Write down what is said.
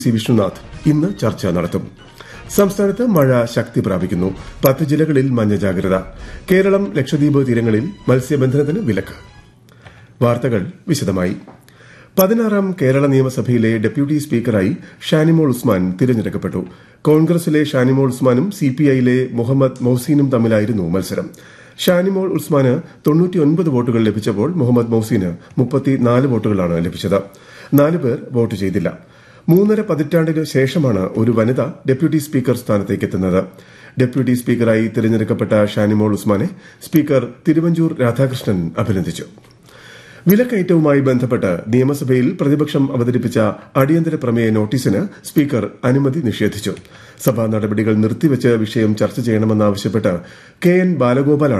വിശ്വനാഥ് ഇന്ന് ചർച്ച നടത്തും. സംസ്ഥാനത്ത് മഴ ശക്തി പ്രാപിക്കുന്നു. 10 ജില്ലകളിൽ മഞ്ഞ ജാഗ്രത. കേരളം, ലക്ഷദ്വീപ് തീരങ്ങളിൽ മത്സ്യബന്ധനത്തിന് വിലക്ക്. വാർത്തകൾ വിശദമായി. 16ാം കേരള നിയമസഭയിലെ ഡെപ്യൂട്ടി സ്പീക്കറായി ഷാനിമോൾ ഉസ്മാൻ തിരഞ്ഞെടുക്കപ്പെട്ടു. കോൺഗ്രസിലെ ഷാനിമോൾ ഉസ്മാനും സിപിഐയിലെ മുഹമ്മദ് മൊഹ്സീനും തമ്മിലായിരുന്നു മത്സരം. ഷാനിമോൾ ഉസ്മാന് 99 വോട്ടുകൾ ലഭിച്ചപ്പോൾ മുഹമ്മദ് മൊഹ്സീന് 34 വോട്ടുകളാണ് ലഭിച്ചത്. 4 പേർ വോട്ട് ചെയ്തില്ല. 3.5 പതിറ്റാണ്ടിന് ശേഷമാണ് ഒരു വനിത ഡെപ്യൂട്ടി സ്പീക്കർ സ്ഥാനത്തേക്കെത്തുന്നത്. ഡെപ്യൂട്ടി സ്പീക്കറായി തിരഞ്ഞെടുക്കപ്പെട്ട ഷാനിമോൾ ഉസ്മാനെ സ്പീക്കർ തിരുവഞ്ചൂർ രാധാകൃഷ്ണൻ അഭിനന്ദിച്ചു. വിലക്കയറ്റവുമായി ബന്ധപ്പെട്ട് നിയമസഭയിൽ പ്രതിപക്ഷം അവതരിപ്പിച്ച അടിയന്തര പ്രമേയ നോട്ടീസിന് സ്പീക്കർ അനുമതി നിഷേധിച്ചു. സഭാ നടപടികൾ നിർത്തിവച്ച് വിഷയം ചർച്ച ചെയ്യണമെന്നാവശ്യപ്പെട്ട് കെ.എൻ. ബാലഗോപാലാണ്